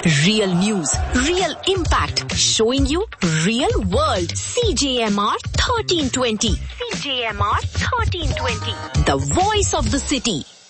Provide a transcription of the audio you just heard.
Real news, real impact, showing you real world. CJMR 1320. CJMR 1320. The voice of the city.